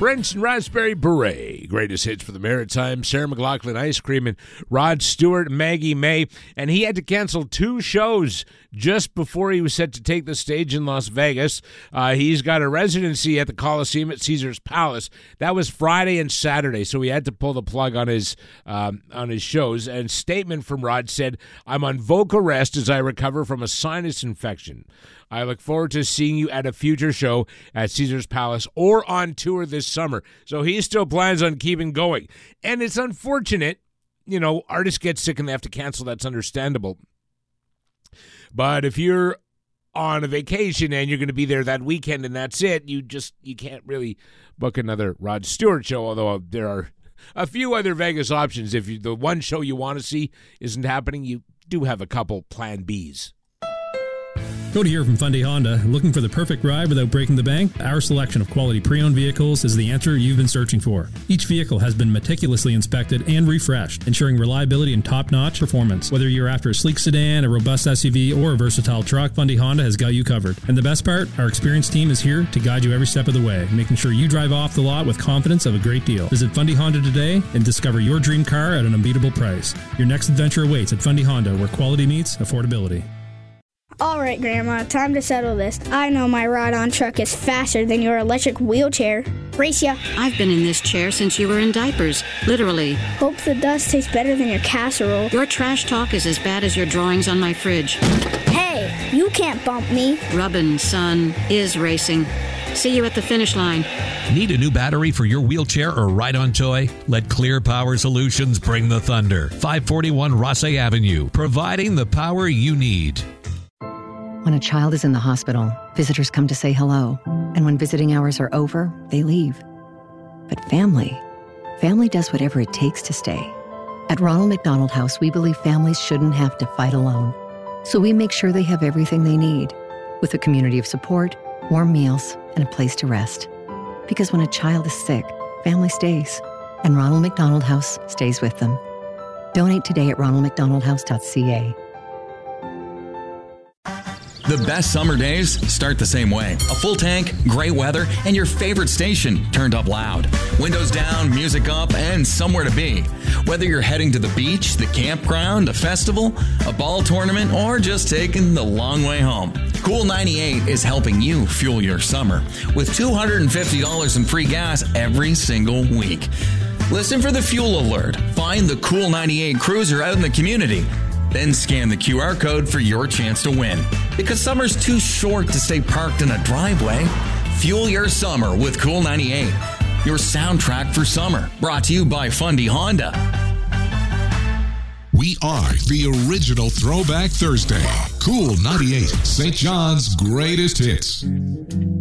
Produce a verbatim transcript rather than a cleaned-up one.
Prince and Raspberry Beret, greatest hits for the Maritime, Sarah McLachlan Ice Cream, and Rod Stewart, Maggie May. And he had to cancel two shows just before he was set to take the stage in Las Vegas. Uh, he's got a residency at the Coliseum at Caesars Palace. That was Friday and Saturday, so he had to pull the plug on his um, on his shows. And statement from Rod said, "I'm on vocal rest as I recover from a sinus infection. I look forward to seeing you at a future show at Caesars Palace or on tour this summer." So he still plans on keeping going. And it's unfortunate, you know, artists get sick and they have to cancel. That's understandable. But if you're on a vacation and you're going to be there that weekend and that's it, you just, you can't really book another Rod Stewart show, although there are a few other Vegas options. If you, the one show you want to see isn't happening, you do have a couple plan Bs. Cody here from Fundy Honda. Looking for the perfect ride without breaking the bank? Our selection of quality pre-owned vehicles is the answer you've been searching for. Each vehicle has been meticulously inspected and refreshed, ensuring reliability and top-notch performance. Whether you're after a sleek sedan, a robust S U V, or a versatile truck, Fundy Honda has got you covered. And the best part? Our experienced team is here to guide you every step of the way, making sure you drive off the lot with confidence of a great deal. Visit Fundy Honda today and discover your dream car at an unbeatable price. Your next adventure awaits at Fundy Honda, where quality meets affordability. All right, Grandma, time to settle this. I know my ride-on truck is faster than your electric wheelchair. Race ya. I've been in this chair since you were in diapers, literally. Hope the dust tastes better than your casserole. Your trash talk is as bad as your drawings on my fridge. Hey, you can't bump me. Rubbin', son, is racing. See you at the finish line. Need a new battery for your wheelchair or ride-on toy? Let Clear Power Solutions bring the thunder. five forty-one Rossay Avenue, providing the power you need. When a child is in the hospital, visitors come to say hello. And when visiting hours are over, they leave. But family, family does whatever it takes to stay. At Ronald McDonald House, we believe families shouldn't have to fight alone. So we make sure they have everything they need, with a community of support, warm meals, and a place to rest. Because when a child is sick, family stays. And Ronald McDonald House stays with them. Donate today at ronald mcdonald house dot c a. The best summer days start the same way. A full tank, great weather, and your favorite station turned up loud. Windows down, music up, and somewhere to be. Whether you're heading to the beach, the campground, a festival, a ball tournament, or just taking the long way home, Cool ninety-eight is helping you fuel your summer with two hundred fifty dollars in free gas every single week. Listen for the fuel alert. Find the Cool ninety-eight cruiser out in the community. Then scan the Q R code for your chance to win. Because summer's too short to stay parked in a driveway. Fuel your summer with Cool ninety-eight. Your soundtrack for summer. Brought to you by Fundy Honda. We are the original Throwback Thursday. Cool ninety-eight, Saint John's greatest hits.